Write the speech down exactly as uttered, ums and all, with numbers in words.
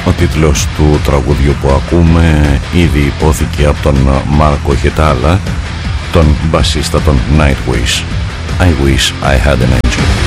Ο τίτλος του τραγουδιού που ακούμε ήδη υπόθηκε από τον Μάρκο Χετάλα, τον μπασίστα των Nightwish. I wish I had an angel.